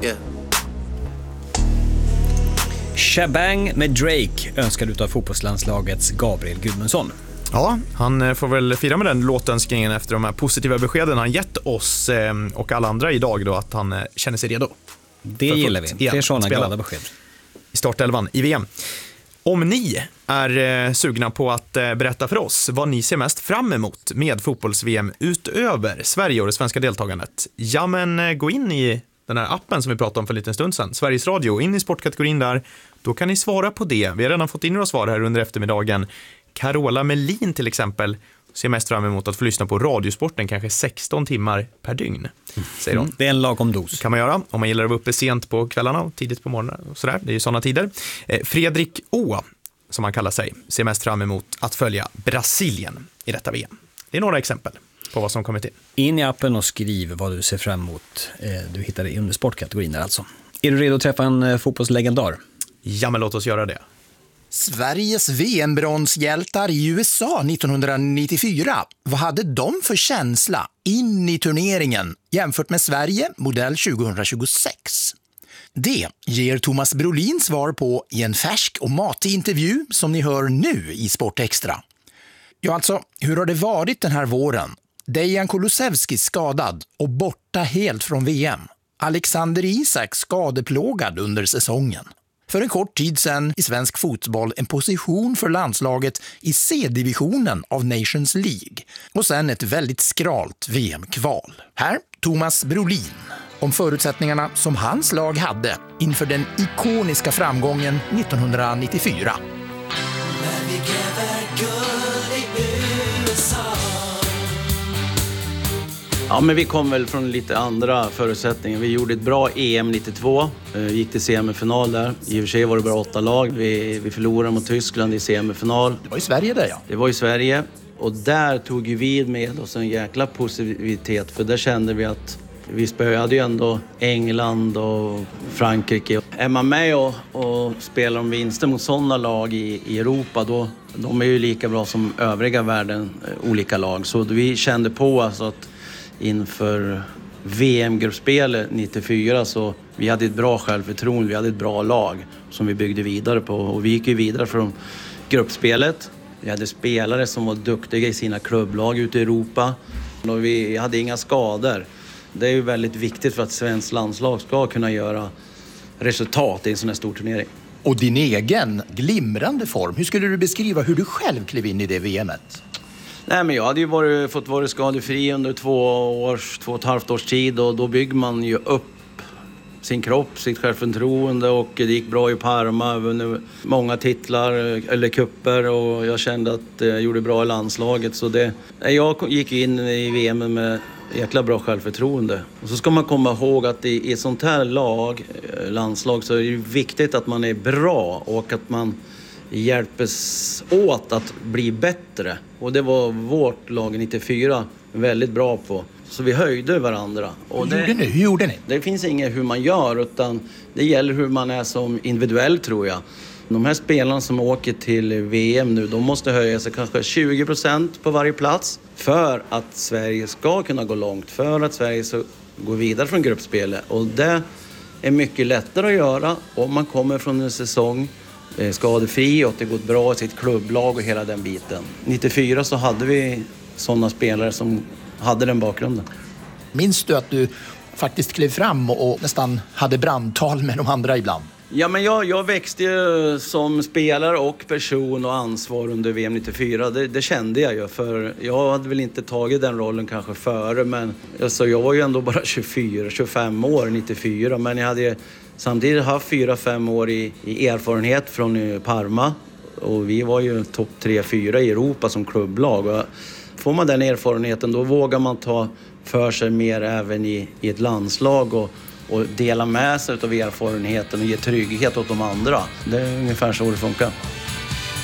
mycket. Shabang med Drake önskar utav fotbollslandslagets Gabriel Gudmundsson. Ja, han får väl fira med den låtönskningen efter de här positiva beskeden han gett oss och alla andra idag då, att han känner sig redo. Det gillar vi. Fler sådana glada besked. I startelvan i VM. Om ni är sugna på att berätta för oss vad ni ser mest fram emot med fotbolls-VM utöver Sverige och det svenska deltagandet, ja men gå in i den här appen som vi pratade om för en liten stund sedan, Sveriges Radio, in i sportkategorin där. Då kan ni svara på det. Vi har redan fått in några svar här under eftermiddagen. Carola Melin till exempel ser mest fram emot att få lyssna på radiosporten kanske 16 timmar per dygn, säger hon. Det är en lagom dos. Kan man göra om man gillar att vara uppe sent på kvällarna och tidigt på morgonen och sådär. Det är ju sådana tider. Fredrik Å, som han kallar sig, ser mest fram emot att följa Brasilien i detta VM. Det är några exempel på vad som kommit in. In i appen och skriv vad du ser fram emot. Du hittar det under sportkategorin där alltså. Är du redo att träffa en fotbollslegendar? Ja, men låt oss göra det. Sveriges VM-bronshjältar i USA 1994. Vad hade de för känsla in i turneringen jämfört med Sverige modell 2026? Det ger Thomas Brolin svar på i en färsk och matig intervju som ni hör nu i Sportextra. Ja, alltså, hur har det varit den här våren? Dejan Kulusevski skadad och borta helt från VM. Alexander Isak skadeplågad under säsongen. För en kort tid sedan i svensk fotboll en position för landslaget i C-divisionen av Nations League. Och sen ett väldigt skralt VM-kval. Här Thomas Brolin om förutsättningarna som hans lag hade inför den ikoniska framgången 1994. Ja, men vi kom väl från lite andra förutsättningar. Vi gjorde ett bra EM 92, gick till semifinal där. I och för sig var det bara 8 lag. Vi förlorade mot Tyskland i semifinal. Det var i Sverige där, ja. Det var i Sverige. Och där tog vi med oss en jäkla positivitet. För där kände vi att vi spöade ju ändå England och Frankrike. Är man med och spelar om vinster mot sådana lag i Europa, då de är ju lika bra som övriga världen, olika lag. Så vi kände på alltså att inför VM-gruppspelet 94 så vi hade ett bra självförtroende, vi hade ett bra lag som vi byggde vidare på. Och vi gick ju vidare från gruppspelet. Vi hade spelare som var duktiga i sina klubblag ute i Europa. Och vi hade inga skador. Det är ju väldigt viktigt för att svensk landslag ska kunna göra resultat i en sån här stor turnering. Och din egen glimrande form, hur skulle du beskriva hur du själv klev in i det VMet? Nej, men jag hade ju fått vara skadefri under 2,5 års tid och då bygger man ju upp sin kropp, sitt självförtroende och det gick bra i Parma, vunnit många titlar eller kupper och jag kände att jag gjorde bra i landslaget så jag gick in i VM med jäkla bra självförtroende. Och så ska man komma ihåg att i ett sånt här landslag så är det viktigt att man är bra och att man hjälpes åt att bli bättre. Och det var vårt lag 94 väldigt bra på. Så vi höjde varandra. Och Hur gjorde ni? Det finns inget hur man gör utan det gäller hur man är som individuell tror jag. De här spelarna som åker till VM nu, de måste höja sig kanske 20% på varje plats för att Sverige ska kunna gå långt, för att Sverige ska gå vidare från gruppspelet. Och det är mycket lättare att göra om man kommer från en säsong skadefri och att det gått bra i sitt klubblag och hela den biten. 94 så hade vi sådana spelare som hade den bakgrunden. Minns du att du faktiskt klev fram och nästan hade brandtal med de andra ibland? Ja, men jag växte ju som spelare och person och ansvar under VM 94. Det kände jag ju, för jag hade väl inte tagit den rollen kanske före, men alltså, jag var ju ändå bara 24-25 år 94, men jag hade samtidigt haft 4-5 år i erfarenhet från Parma och vi var ju topp 3-4 i Europa som klubblag. Och får man den erfarenheten då vågar man ta för sig mer även i ett landslag och dela med sig av erfarenheten och ge trygghet åt de andra. Det är ungefär så det funkar.